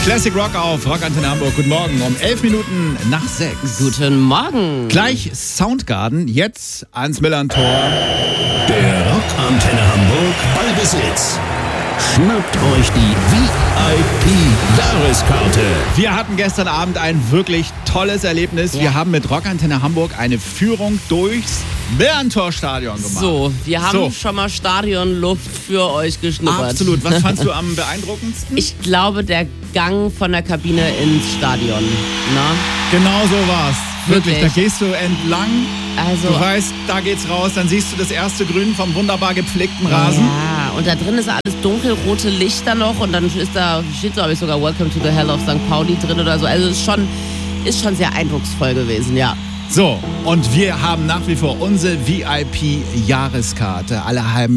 Classic Rock auf Rockantenne Hamburg. Guten Morgen um 11 Minuten nach 6. Guten Morgen. Gleich Soundgarden, jetzt ans Millern-Tor. Der Rockantenne Hamburg Ballbesitz. Schnappt euch die VIP-Jahreskarte. Wir hatten gestern Abend ein wirklich tolles Erlebnis. Ja. Wir haben mit Rockantenne Hamburg eine Führung durchs Millern-Tor-Stadion gemacht. So, wir haben schon mal Stadionluft für euch geschnuppert. Absolut. Was fandst du am beeindruckendsten? Ich glaube, der Gang von der Kabine ins Stadion. Na? Genau so war's. Wirklich, Wirklich. da gehst du entlang. Also, Du weißt, da geht's raus, dann siehst du das erste Grün vom wunderbar gepflegten Rasen. ja, und da drin ist alles dunkelrote Lichter noch und dann steht glaube ich, sogar Welcome to the Hell of St. Pauli drin oder so. Also ist schon sehr eindrucksvoll gewesen, ja. So, und wir haben nach wie vor unsere VIP-Jahreskarte. Alle haben